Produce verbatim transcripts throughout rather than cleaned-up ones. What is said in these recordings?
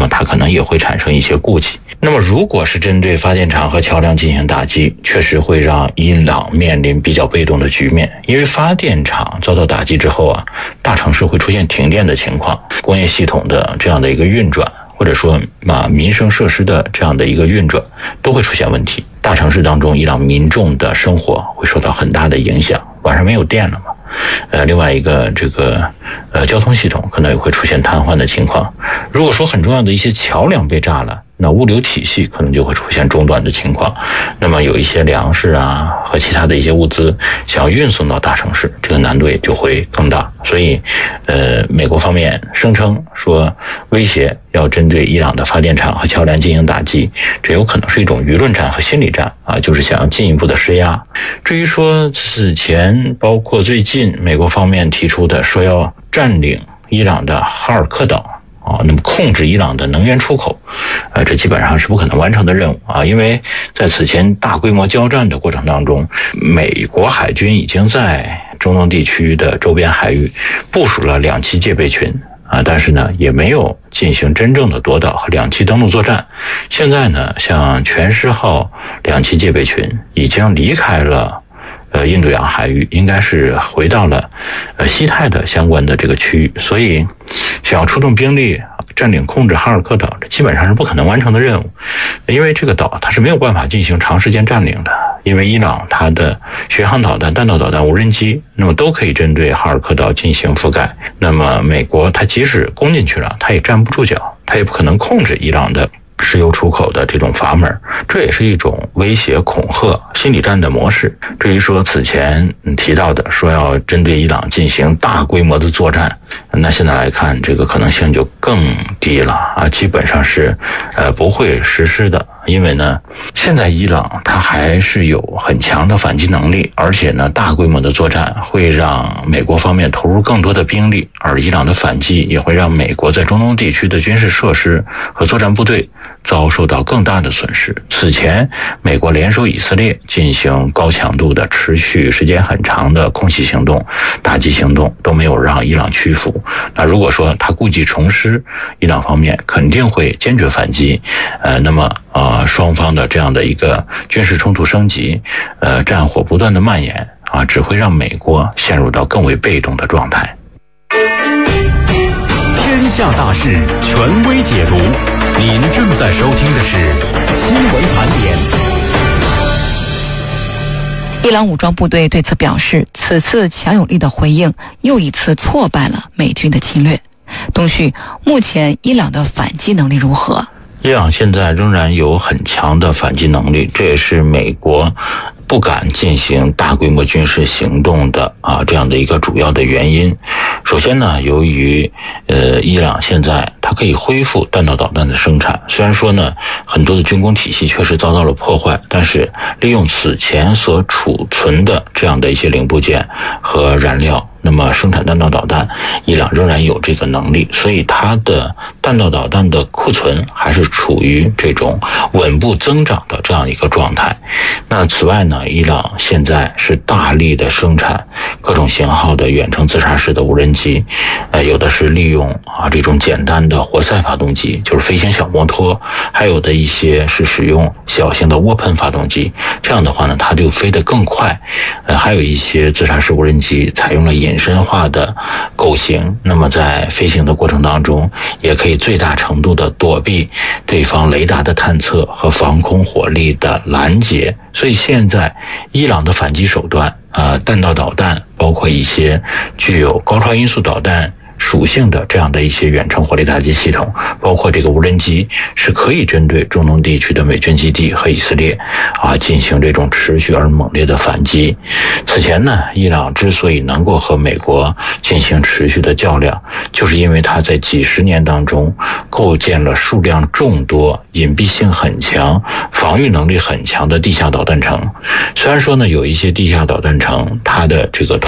么它可能也会产生一些顾忌。那么如果是针对发电厂和桥梁进行打击，确实会让伊朗面临比较被动的局面，因为发电厂遭到打击之后啊，大城市会出现停电的情况，工业系统的这样的一个运转，或者说啊民生设施的这样的一个运转都会出现问题。大城市当中，伊朗民众的生活会受到很大的影响，晚上没有电了嘛。呃，另外一个这个呃交通系统可能也会出现瘫痪的情况。如果说很重要的一些桥梁被炸了，那物流体系可能就会出现中断的情况。那么有一些粮食啊和其他的一些物资想要运送到大城市，这个难度也就会更大。所以，呃，美国方面声称说威胁要针对伊朗的发电厂和桥梁进行打击，这有可能是一种舆论战和心理战啊，就是想要进一步的施压。至于说此前包括最近美国方面提出的说要占领伊朗的哈尔克岛啊，那么控制伊朗的能源出口，呃，这基本上是不可能完成的任务啊，因为在此前大规模交战的过程当中，美国海军已经在中东地区的周边海域部署了两栖戒备群啊，但是呢，也没有进行真正的夺岛和两栖登陆作战。现在呢，像全狮号两栖戒备群已经离开了呃，印度洋海域，应该是回到了呃西太的相关的这个区域，所以想要出动兵力占领控制哈尔克岛，这基本上是不可能完成的任务，因为这个岛它是没有办法进行长时间占领的，因为伊朗它的巡航导弹、弹道导弹、无人机，那么都可以针对哈尔克岛进行覆盖。那么美国它即使攻进去了，它也站不住脚，它也不可能控制伊朗的石油出口的这种阀门，这也是一种威胁恐吓心理战的模式。至于说此前提到的说要针对伊朗进行大规模的作战，那现在来看这个可能性就更低了啊，基本上是呃不会实施的。因为呢，现在伊朗它还是有很强的反击能力，而且呢，大规模的作战会让美国方面投入更多的兵力，而伊朗的反击也会让美国在中东地区的军事设施和作战部队遭受到更大的损失。此前，美国联手以色列进行高强度的、持续时间很长的空袭行动、打击行动，都没有让伊朗屈服。那如果说他故技重施，伊朗方面肯定会坚决反击。呃，那么呃，双方的这样的一个军事冲突升级，呃，战火不断的蔓延啊，只会让美国陷入到更为被动的状态。 天下大事，权威解读。您正在收听的是新闻盘点。 伊朗武装部队对此表示，此次强有力的回应又一次挫败了美军的侵略。东旭，目前伊朗的反击能力如何？ 伊朗现在仍然有很强的反击能力，这也是美国不敢进行大规模军事行动的啊这样的一个主要的原因。首先呢，由于呃伊朗现在它可以恢复弹道导弹的生产，虽然说呢很多的军工体系确实遭到了破坏，但是利用此前所储存的这样的一些零部件和燃料，那么生产弹道导弹，伊朗仍然有这个能力，所以它的弹道导弹的库存还是处于这种稳步增长的这样一个状态。那此外呢，伊朗现在是大力的生产各种型号的远程自杀式的无人机，呃，有的是利用啊这种简单的活塞发动机，就是飞行小摩托，还有的一些是使用小型的涡喷发动机，这样的话呢，它就飞得更快。呃，还有一些自杀式无人机采用了隐身化的构型，那么在飞行的过程当中，也可以最大程度的躲避对方雷达的探测和防空火力的拦截。所以现在伊朗的反击手段呃，弹道导弹，包括一些具有高超音速导弹属性的这样的一些远程火力打击系统，包括这个无人机，是可以针对中东地区的美军基地和以色列啊进行这种持续而猛烈的反击。此前呢，伊朗之所以能够和美国进行持续的较量，就是因为它在几十年当中构建了数量众多、隐蔽性很强、防御能力很强的地下导弹城。虽然说呢，有一些地下导弹城它的这个通道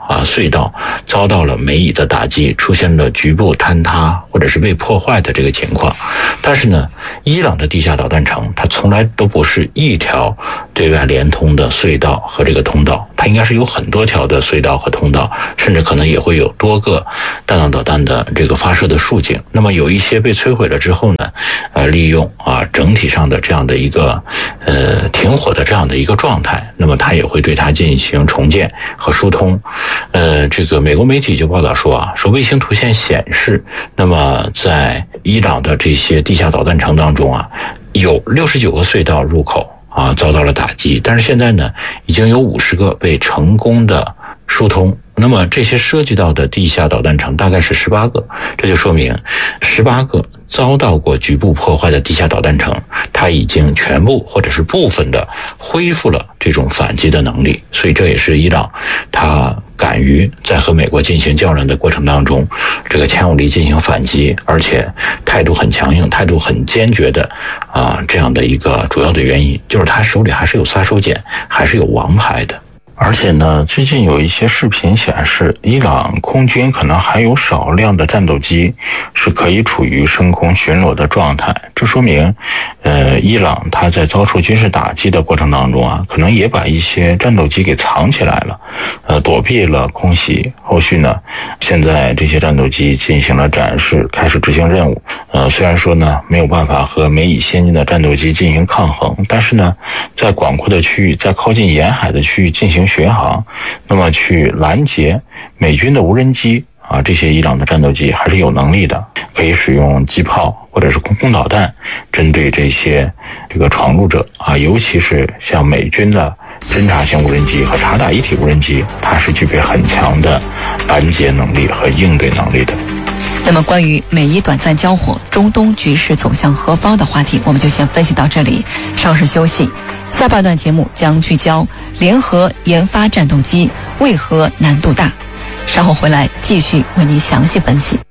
啊隧道遭到了美以的打击，出现了局部坍塌或者是被破坏的这个情况。但是呢，伊朗的地下导弹城它从来都不是一条对外连通的隧道和这个通道，它应该是有很多条的隧道和通道，甚至可能也会有多个弹道导弹的这个发射的竖井。那么有一些被摧毁了之后呢，呃，利用啊整体上的这样的一个呃停火的这样的一个状态，那么它也会对它进行重建和疏通。呃，这个美国媒体就报道说啊，说卫星图像显示，那么在伊朗的这些地下导弹城当中啊，有六十九个隧道入口啊遭到了打击，但是现在呢，已经有五十个被成功的疏通。那么这些涉及到的地下导弹城大概是十八个，这就说明十八个遭到过局部破坏的地下导弹城，它已经全部或者是部分的恢复了这种反击的能力。所以这也是伊朗它敢于在和美国进行较量的过程当中，这个强有力进行反击，而且态度很强硬，态度很坚决的啊，这样的一个主要的原因就是他手里还是有杀手锏，还是有王牌的。 而且呢，最近有一些视频显示，伊朗空军可能还有少量的战斗机是可以处于升空巡逻的状态。这说明，呃，伊朗它在遭受军事打击的过程当中啊，可能也把一些战斗机给藏起来了，呃，躲避了空袭。后续呢，现在这些战斗机进行了展示，开始执行任务。呃，虽然说呢，没有办法和美以先进的战斗机进行抗衡，但是呢，在广阔的区域，在靠近沿海的区域进行巡航，那么去拦截美军的无人机啊，这些伊朗的战斗机还是有能力的，可以使用机炮或者是空空导弹针对这些这个闯入者啊，尤其是像美军的侦察型无人机和察打一体无人机，它是具备很强的拦截能力和应对能力的。 那么关于美伊短暂交火，中东局势走向何方的话题，我们就先分析到这里，稍事休息。下半段节目将聚焦联合研发战斗机为何难度大，稍后回来继续为您详细分析。